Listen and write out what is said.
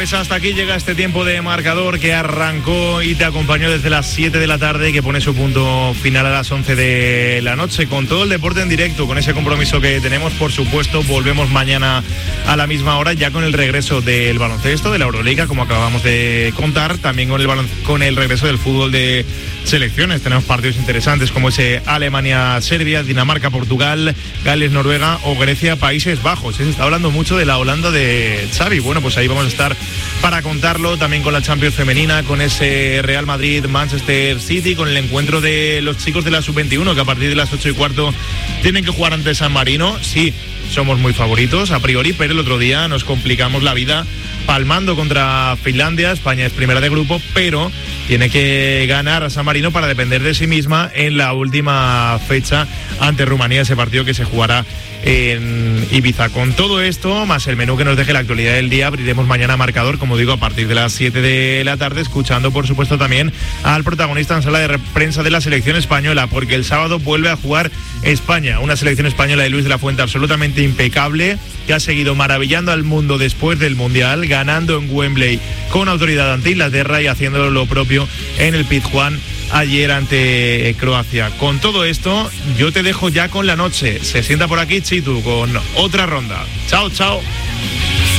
Pues hasta aquí llega este tiempo de marcador que arrancó y te acompañó desde las 7 de la tarde, que pone su punto final a las 11 de la noche, con todo el deporte en directo, con ese compromiso que tenemos. Por supuesto, volvemos mañana a la misma hora, ya con el regreso del baloncesto, de la Euroliga, como acabamos de contar, también con el regreso del fútbol de selecciones. Tenemos partidos interesantes como ese Alemania-Serbia, Dinamarca-Portugal, Gales-Noruega o Grecia-Países Bajos. Se está hablando mucho de la Holanda de Xavi. Bueno, pues ahí vamos a estar para contarlo, también con la Champions femenina, con ese Real Madrid-Manchester City, con el encuentro de los chicos de la Sub-21, que a partir de las 8:15 tienen que jugar ante San Marino. Sí, somos muy favoritos a priori, pero el otro día nos complicamos la vida palmando contra Finlandia. España es primera de grupo, pero tiene que ganar a San Marino para depender de sí misma en la última fecha ante Rumanía, ese partido que se jugará en Ibiza. Con todo esto, más el menú que nos deje la actualidad del día, abriremos mañana marcador, como digo, a partir de las 7 de la tarde, escuchando por supuesto también al protagonista en sala de prensa de la selección española, porque el sábado vuelve a jugar España, una selección española de Luis de la Fuente absolutamente impecable, que ha seguido maravillando al mundo después del Mundial, ganando en Wembley con autoridad ante Inglaterra y haciendo lo propio en el Pizjuán ayer ante Croacia. Con todo esto, yo te dejo ya con la noche. Se sienta por aquí Chitu con otra ronda. Chao, chao.